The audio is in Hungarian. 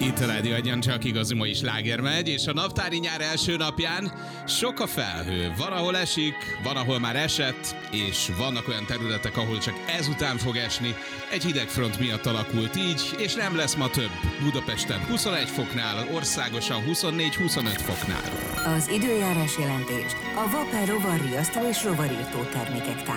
Itt a Rádió Egyen csak igazi mai sláger megy, és a naptári nyár első napján sok a felhő. Van, ahol esik, van, ahol már esett, és vannak olyan területek, ahol csak ezután fog esni. Egy hidegfront miatt alakult így, és nem lesz ma több. Budapesten 21 foknál, országosan 24-25 foknál. Az időjárás jelentést a Vapár rovar riasztó és rovarírtó termékek